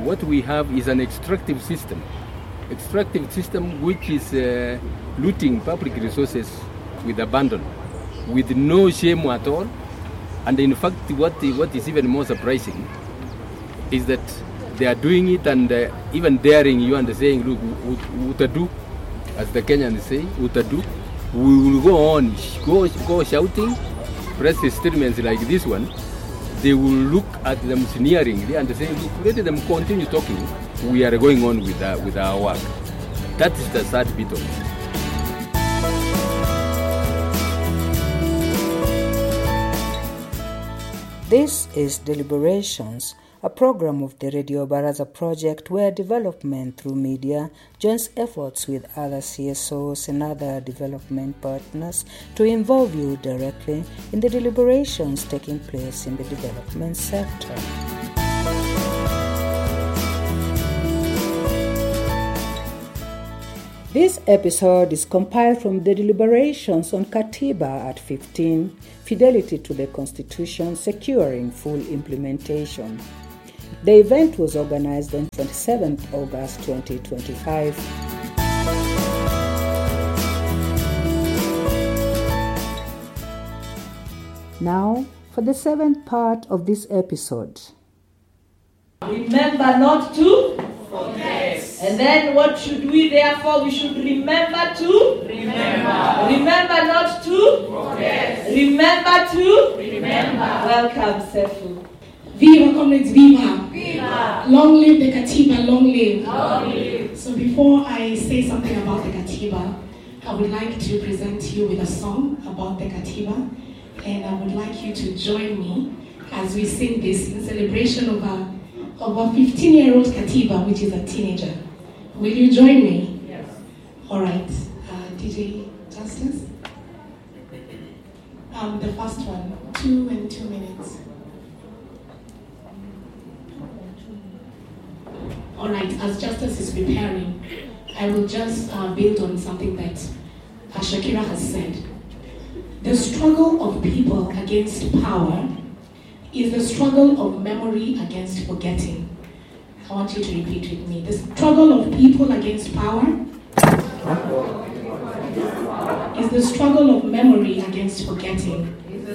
what we have is an extractive system. Extractive system which is looting public resources with abandon, with no shame at all. And in fact, what is even more surprising is that they are doing it and even daring you and saying, look, utadu, as the Kenyans say, utadu. We will go on, go shouting, press statements like this one. They will look at them sneeringly and say, look, let them continue talking. We are going on with our work. That is the sad bit of it. This is Deliberations, a program of the Radio Baraza project where development through media joins efforts with other CSOs and other development partners to involve you directly in the deliberations taking place in the development sector. This episode is compiled from the deliberations on Katiba at 15, Fidelity to the Constitution, Securing Full Implementation. The event was organized on 27th August 2025. Now, for the seventh part of this episode. Remember not to forget. And then what should we therefore? We should remember to remember. Remember not to forget. Remember to remember. Welcome, Sefu. Viva, comrades, viva! Viva! Long live the Katiba, long live! Long live! So before I say something about the Katiba, I would like to present you with a song about the Katiba, and I would like you to join me as we sing this in celebration of a 15-year-old Katiba, which is a teenager. Will you join me? Yes. All right. DJ Justice? The first one, 2 and 2 minutes. All right, as Justice is preparing, I will just build on something that Shakira has said. The struggle of people against power is the struggle of memory against forgetting. I want you to repeat with me. The struggle of people against power is the struggle of memory against forgetting.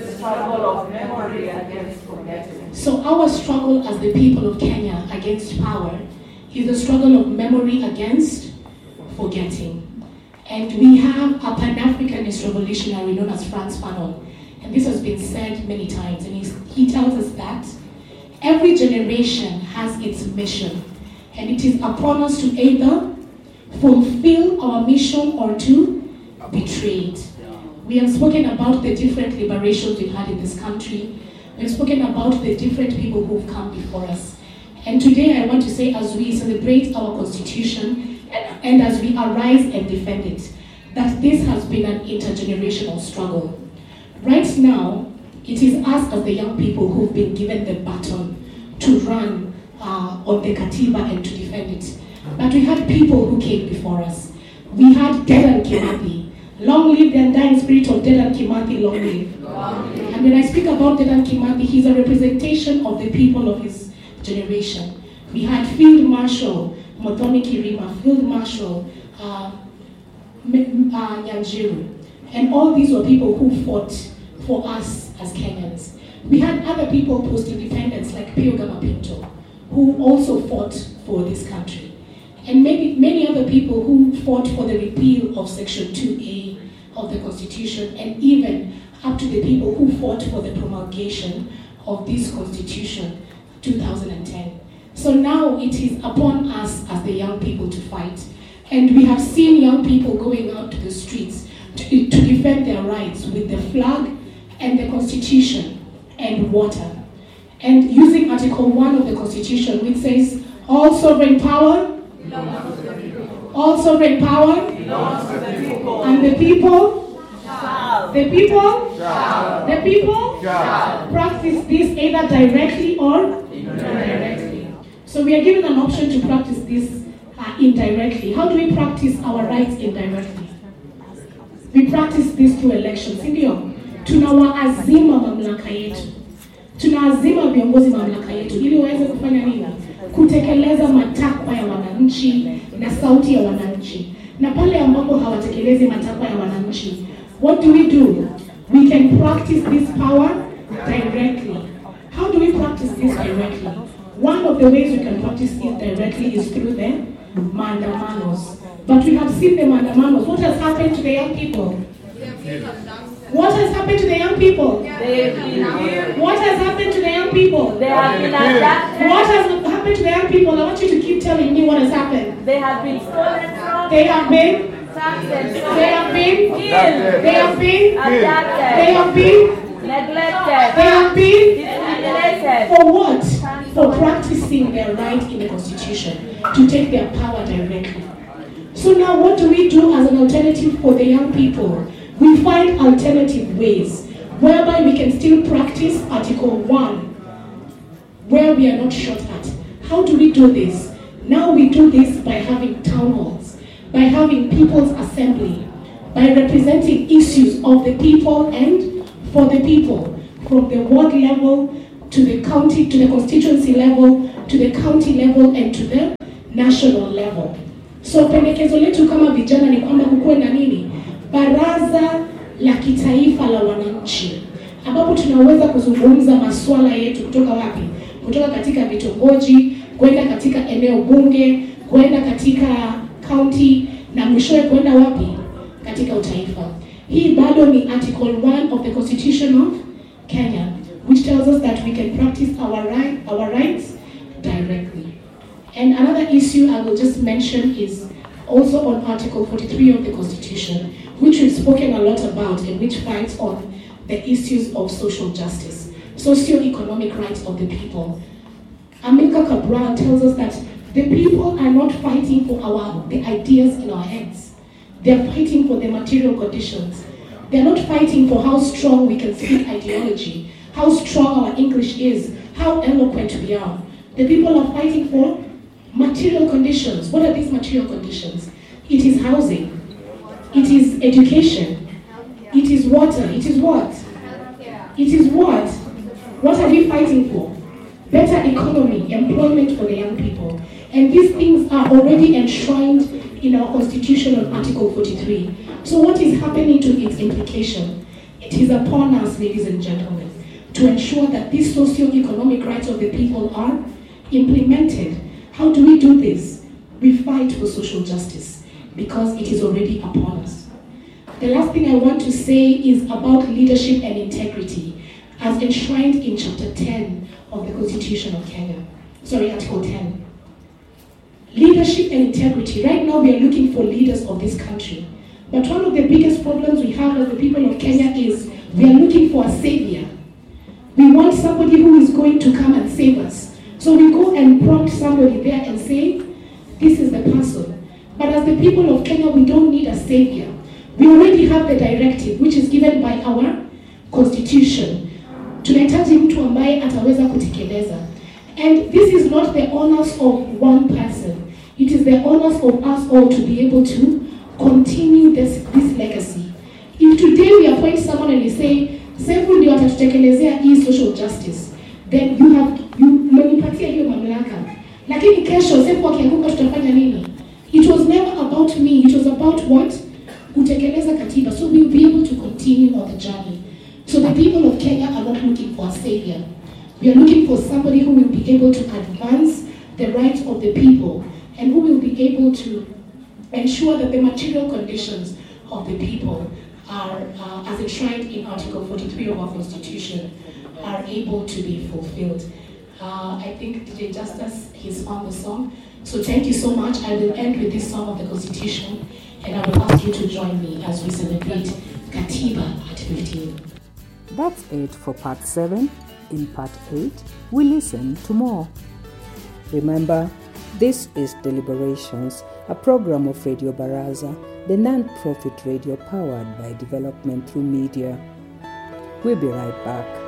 So our struggle as the people of Kenya against power is the struggle of memory against forgetting. And we have a Pan-Africanist revolutionary known as Frantz Fanon. And this has been said many times. And he tells us that every generation has its mission. And it is upon us to either fulfill our mission or to betray it. We have spoken about the different liberations we've had in this country. We've spoken about the different people who've come before us. And today I want to say, as we celebrate our Constitution and as we arise and defend it, that this has been an intergenerational struggle. Right now, it is us as the young people who've been given the baton to run on the Katiba and to defend it. But we had people who came before us. We had Dedan Kimathi. Long live the undying spirit of Dedan Kimathi, long live. And when I speak about Dedan Kimathi, he's a representation of the people of his generation. We had Field Marshal Muthoni Kirima, Field Marshal Nyanjiru. And all these were people who fought for us as Kenyans. We had other people post-independence like Pio Gama Pinto, who also fought for this country. And many other people who fought for the repeal of Section 2A of the Constitution, and even up to the people who fought for the promulgation of this Constitution, 2010. So now it is upon us as the young people to fight. And we have seen young people going out to the streets to defend their rights with the flag and the Constitution and water. And using Article 1 of the Constitution, which says, all sovereign power belongs to the people. All sovereign power belongs to the people. And the people shall. The people shall. The people shall practice this either directly or indirectly. So we are given an option to practice this indirectly. How do we practice our rights indirectly? We practice this through elections. Ndio, tunawaazima mamlaka yetu. Tunaazima viongozi mamlaka yetu ili waweze kufanya nini? kutekeleza matakwa ya wananchi na sauti ya wananchi. Na pale ambapo hawatekelezi matakwa ya wananchi, what do? We can practice this power directly. How do we practice this directly? One of the ways we can practice it directly is through the maandamanos. But we have seen the maandamanos. What has happened to the young people? What has happened to the young people? What has happened to the young people? They have been abducted. What has happened to the young people? I want you to keep telling me what has happened. They have been stolen from. They have been. They have been killed. They have been abducted. They have been neglected. They have been discriminated. For what? For practicing their right in the Constitution to take their power directly. So now what do we do as an alternative for the young people? We find alternative ways whereby we can still practice Article 1 where we are not shot at. How do we do this? Now we do this by having town halls, by having people's assembly, by representing issues of the people and for the people, from the ward level to the county, to the constituency level, to the county level, and to the national level. So pendekezo letu kama vijana ni kwamba kukuwe na nini? Baraza la kitaifa la wananchi, ambapo tunaweza kuzungumza masuala yetu kutoka wapi? Kutoka katika vitongoji, kwenda katika eneo bunge, kwenda katika county, na mwishowe kwenda wapi? Katika utaifa. Hii bado ni Article 1 of the Constitution of Kenya, which tells us that we can practice our rights directly. And another issue I will just mention is also on Article 43 of the Constitution, which we've spoken a lot about and which fights on the issues of social justice, socio-economic rights of the people. Amilcar Cabral tells us that the people are not fighting for the ideas in our heads. They're fighting for the material conditions. They're not fighting for how strong we can speak ideology, how strong our English is, how eloquent we are. The people are fighting for material conditions. What are these material conditions? It is housing. It is education. It is water. It is what? It is what? What are we fighting for? Better economy, employment for the young people. And these things are already enshrined in our Constitution on Article 43. So what is happening to its implication? It is upon us, ladies and gentlemen, to ensure that these socio-economic rights of the people are implemented. How do we do this? We fight for social justice because it is already upon us. The last thing I want to say is about leadership and integrity as enshrined in Chapter 10 of the Constitution of Kenya. Article 10. Leadership and integrity. Right now we are looking for leaders of this country. But one of the biggest problems we have as the people of Kenya is we are looking for a savior. We want somebody who is going to come and save us. So we go and prompt somebody there and say, this is the person. But as the people of Kenya, we don't need a savior. We already have the directive, which is given by our Constitution. Tunahitaji mtu ambaye ataweza kutekeleza. And this is not the honors of one person. It is the honors of us all to be able to continue this legacy. If today we appoint someone and we say, Sefu ndio atatutekelezea hii social justice, then mmenipatia hiyo mamlaka. Lakini kesho Sefu akianguka tutafanya nini? It was never about me. It was about what? Kutekeleza katiba. So we'll be able to continue on the journey. So the people of Kenya are not looking for a savior. We are looking for somebody who will be able to advance the rights of the people and who will be able to ensure that the material conditions of the people are, as enshrined in Article 43 of our Constitution, are able to be fulfilled. I think DJ Justice, he's on the song. So thank you so much. I will end with this song of the Constitution, and I will ask you to join me as we celebrate Katiba at 15. That's it for Part 7. In Part 8, we listen to more. Remember, this is Deliberations, a program of Radio Baraza, the non-profit radio powered by development through media. We'll be right back.